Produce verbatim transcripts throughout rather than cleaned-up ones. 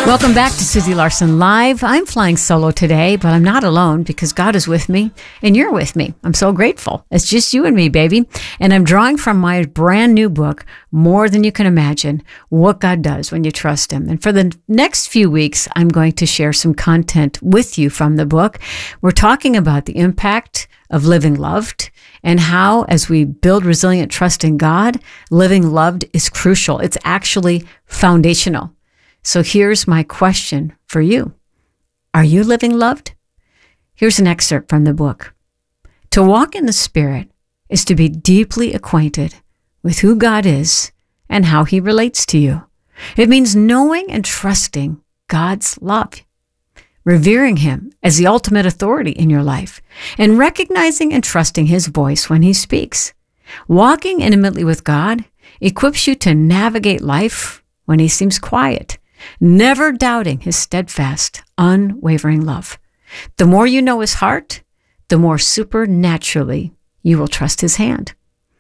Welcome back to Susie Larson Live. I'm flying solo today, but I'm not alone because God is with me and you're with me. I'm so grateful. It's just you and me, baby. And I'm drawing from my brand new book, More Than You Can Imagine, What God Does When You Trust Him. And for the next few weeks, I'm going to share some content with you from the book. We're talking about the impact of living loved and how, as we build resilient trust in God, living loved is crucial. It's actually foundational. So here's my question for you. Are you living loved? Here's an excerpt from the book. To walk in the Spirit is to be deeply acquainted with who God is and how He relates to you. It means knowing and trusting God's love, revering Him as the ultimate authority in your life, and recognizing and trusting His voice when He speaks. Walking intimately with God equips you to navigate life when He seems quiet, never doubting His steadfast, unwavering love. The more you know His heart, the more supernaturally you will trust His hand.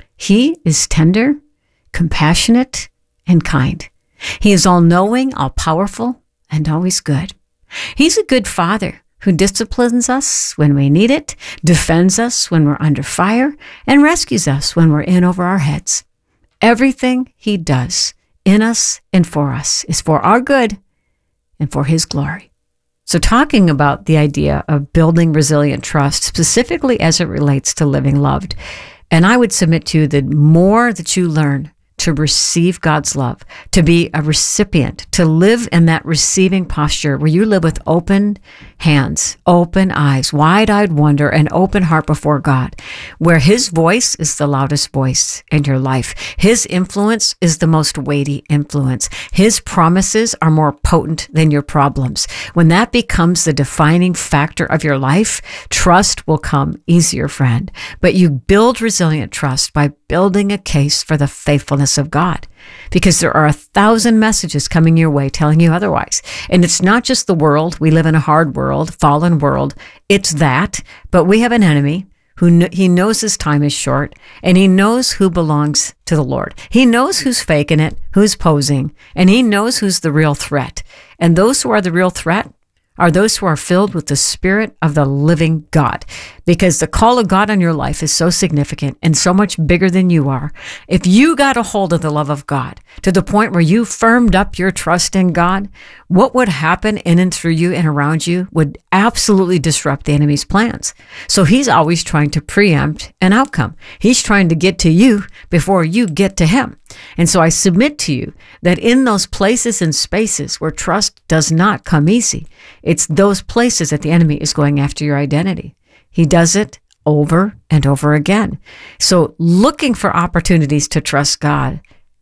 He is tender, compassionate, and kind. He is all-knowing, all-powerful, and always good. He's a good Father who disciplines us when we need it, defends us when we're under fire, and rescues us when we're in over our heads. Everything He does in us and for us is for our good and for His glory. So talking about the idea of building resilient trust, specifically as it relates to living loved, and I would submit to you that more that you learn to receive God's love, to be a recipient, to live in that receiving posture where you live with open hands, open eyes, wide-eyed wonder, and open heart before God, where His voice is the loudest voice in your life. His influence is the most weighty influence. His promises are more potent than your problems. When that becomes the defining factor of your life, trust will come easier, friend. But you build resilient trust by building a case for the faithfulness of God, because there are a thousand messages coming your way telling you otherwise. And it's not just the world. We live in a hard world, fallen world. It's that, but we have an enemy who kn- he knows his time is short, and he knows who belongs to the Lord. He knows who's faking it, who's posing, and he knows who's the real threat. And those who are the real threat are those who are filled with the Spirit of the living God, because the call of God on your life is so significant and so much bigger than you are. If you got a hold of the love of God to the point where you firmed up your trust in God, what would happen in and through you and around you would absolutely disrupt the enemy's plans. So he's always trying to preempt an outcome. He's trying to get to you before you get to him. And so I submit to you that in those places and spaces where trust does not come easy, it's those places that the enemy is going after your identity. He does it over and over again. So looking for opportunities to trust God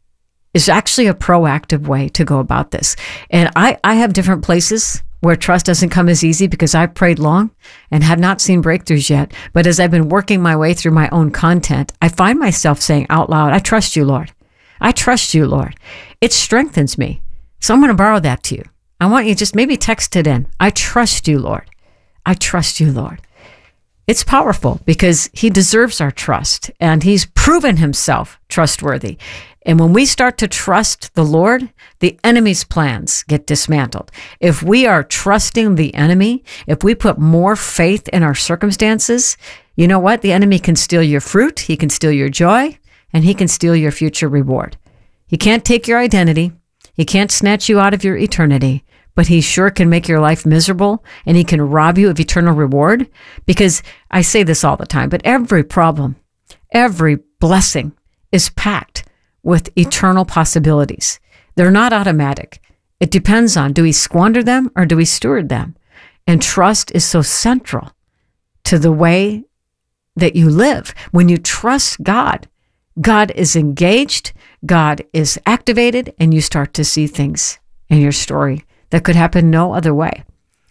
is actually a proactive way to go about this. And I, I have different places where trust doesn't come as easy because I've prayed long and have not seen breakthroughs yet. But as I've been working my way through my own content, I find myself saying out loud, I trust you, Lord. I trust you, Lord. It strengthens me. So I'm going to borrow that to you. I want you to just maybe text it in. I trust you, Lord. I trust you, Lord. It's powerful because he deserves our trust and he's proven himself trustworthy. And when we start to trust the Lord, the enemy's plans get dismantled. If we are trusting the enemy, if we put more faith in our circumstances, you know what? The enemy can steal your fruit, he can steal your joy, and he can steal your future reward. He can't take your identity, he can't snatch you out of your eternity, but he sure can make your life miserable, and he can rob you of eternal reward. Because I say this all the time, but every problem, every blessing is packed with eternal possibilities. They're not automatic. It depends on, do we squander them or do we steward them? And trust is so central to the way that you live. When you trust God, God is engaged, God is activated, and you start to see things in your story that could happen no other way.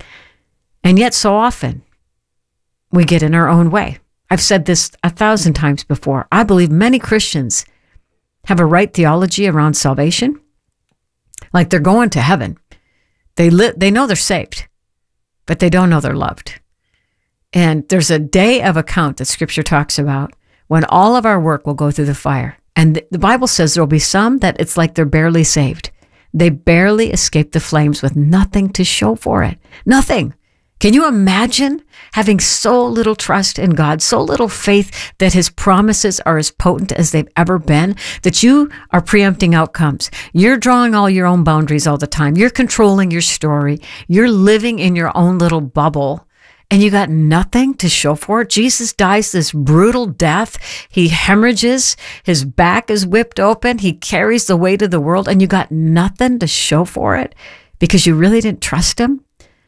And yet so often we get in our own way. I've said this a thousand times before. I believe many Christians have a right theology around salvation, like they're going to heaven. They li- they know they're saved, but they don't know they're loved. And there's a day of account that Scripture talks about when all of our work will go through the fire. And the Bible says there will be some that it's like they're barely saved. They barely escaped the flames with nothing to show for it. Nothing. Can you imagine having so little trust in God, so little faith that his promises are as potent as they've ever been, that you are preempting outcomes? You're drawing all your own boundaries all the time. You're controlling your story. You're living in your own little bubble, and you got nothing to show for it. Jesus dies this brutal death. He hemorrhages. His back is whipped open. He carries the weight of the world, and you got nothing to show for it because you really didn't trust him.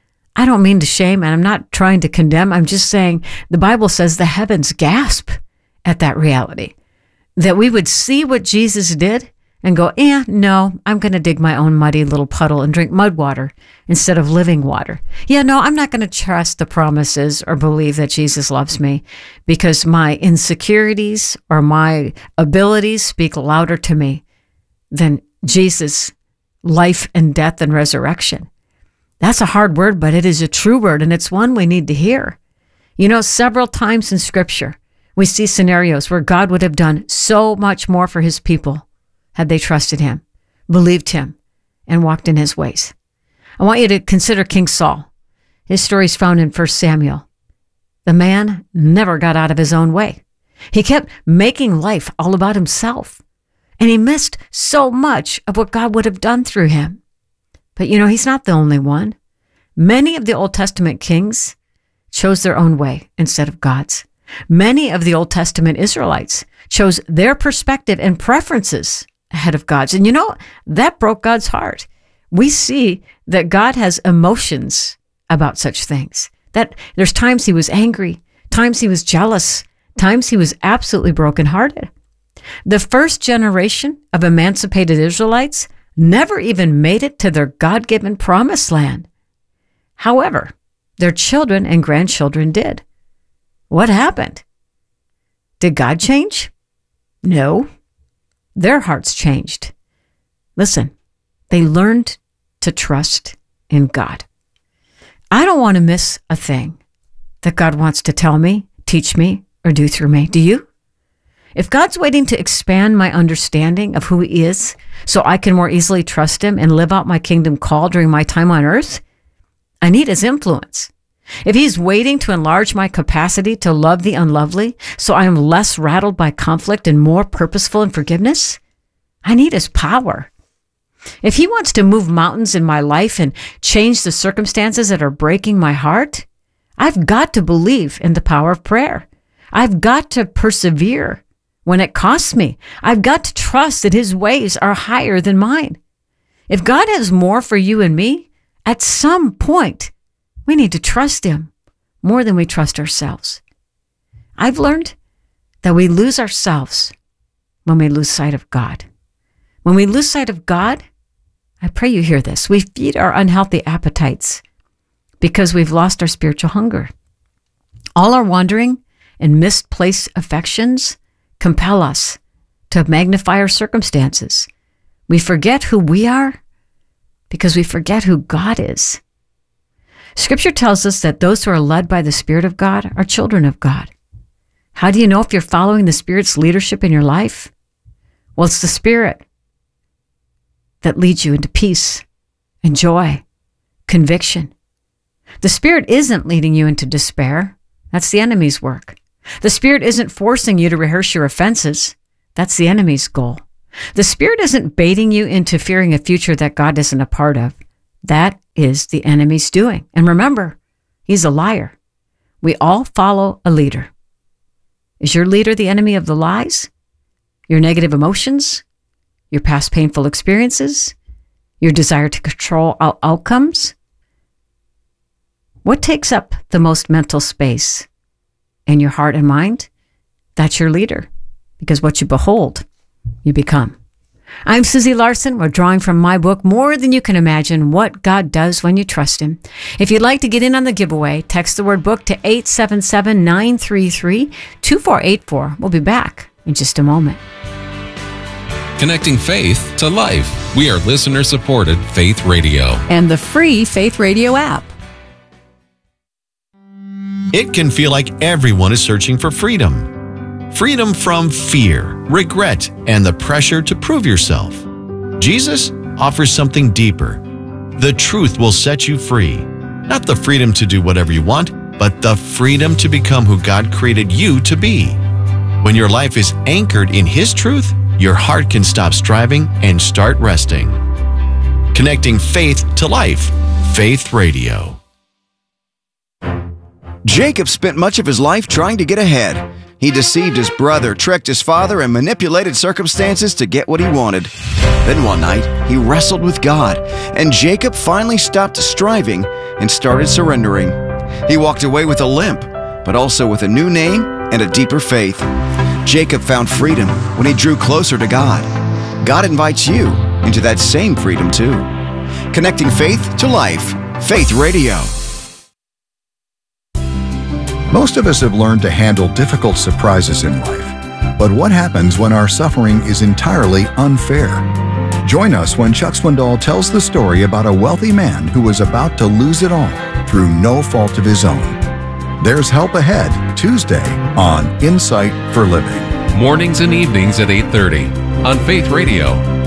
I don't mean to shame, and I'm not trying to condemn. I'm just saying the Bible says the heavens gasp at that reality, that we would see what Jesus did and go, eh, no, I'm going to dig my own muddy little puddle and drink mud water instead of living water. Yeah, no, I'm not going to trust the promises or believe that Jesus loves me because my insecurities or my abilities speak louder to me than Jesus' life and death and resurrection. That's a hard word, but it is a true word, and it's one we need to hear. You know, several times in Scripture, we see scenarios where God would have done so much more for his people had they trusted him, believed him, and walked in his ways. I want you to consider King Saul. His story is found in First Samuel. The man never got out of his own way. He kept making life all about himself, and he missed so much of what God would have done through him. But you know, he's not the only one. Many of the Old Testament kings chose their own way instead of God's. Many of the Old Testament Israelites chose their perspective and preferences ahead of God's. And you know, that broke God's heart. We see that God has emotions about such things. That there's times he was angry, times he was jealous, times he was absolutely brokenhearted. The first generation of emancipated Israelites never even made it to their God-given promised land. However, their children and grandchildren did. What happened? Did God change? No. Their hearts changed. Listen, they learned to trust in God. I don't want to miss a thing that God wants to tell me, teach me, or do through me. Do you? If God's waiting to expand my understanding of who he is so I can more easily trust him and live out my kingdom call during my time on earth, I need his influence. If he's waiting to enlarge my capacity to love the unlovely so I am less rattled by conflict and more purposeful in forgiveness, I need his power. If he wants to move mountains in my life and change the circumstances that are breaking my heart, I've got to believe in the power of prayer. I've got to persevere when it costs me. I've got to trust that his ways are higher than mine. If God has more for you and me, at some point, we need to trust him more than we trust ourselves. I've learned that we lose ourselves when we lose sight of God. When we lose sight of God, I pray you hear this, we feed our unhealthy appetites because we've lost our spiritual hunger. All our wandering and misplaced affections compel us to magnify our circumstances. We forget who we are because we forget who God is. Scripture tells us that those who are led by the Spirit of God are children of God. How do you know if you're following the Spirit's leadership in your life? Well, it's the Spirit that leads you into peace and joy, conviction. The Spirit isn't leading you into despair. That's the enemy's work. The Spirit isn't forcing you to rehearse your offenses. That's the enemy's goal. The Spirit isn't baiting you into fearing a future that God isn't a part of. That is the enemy's doing. And remember, he's a liar. We all follow a leader. Is your leader the enemy of the lies? Your negative emotions? Your past painful experiences? Your desire to control out- outcomes? What takes up the most mental space in your heart and mind? That's your leader. Because what you behold, you become. I'm Susie Larson. We're drawing from my book, More Than You Can Imagine, What God Does When You Trust Him. If you'd like to get in on the giveaway, text the word book to eight seven seven, nine three three, two four eight four. We'll be back in just a moment. Connecting faith to life. We are listener-supported Faith Radio. And the free Faith Radio app. It can feel like everyone is searching for freedom. Freedom from fear, regret, and the pressure to prove yourself. Jesus offers something deeper. The truth will set you free. Not the freedom to do whatever you want, but the freedom to become who God created you to be. When your life is anchored in His truth, your heart can stop striving and start resting. Connecting faith to life. Faith Radio. Jacob spent much of his life trying to get ahead. He deceived his brother, tricked his father, and manipulated circumstances to get what he wanted. Then one night, he wrestled with God, and Jacob finally stopped striving and started surrendering. He walked away with a limp, but also with a new name and a deeper faith. Jacob found freedom when he drew closer to God. God invites you into that same freedom too. Connecting faith to life. Faith Radio. Most of us have learned to handle difficult surprises in life. But what happens when our suffering is entirely unfair? Join us when Chuck Swindoll tells the story about a wealthy man who was about to lose it all through no fault of his own. There's Help Ahead, Tuesday on Insight for Living. Mornings and evenings at eight thirty on Faith Radio.